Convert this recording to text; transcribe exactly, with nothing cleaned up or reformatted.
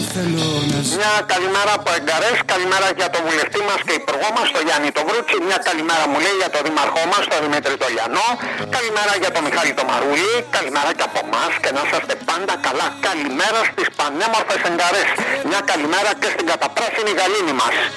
Μια καλημέρα από Εγκαρές, καλημέρα για τον βουλευτή μας και υπουργό μας, τον Γιάννη τον Βρούτσι. Μια καλημέρα μου λέει για τον δήμαρχό μας, τον Δημήτρη τον Λιανό. Καλημέρα για τον Μιχάλη τον Μαρούλη. Καλημέρα και από εμάς και να είσαστε πάντα καλά. Καλημέρα στις πανέμορφες Εγκαρές. Μια καλημέρα και στην καταπράσινη γαλήνη μας.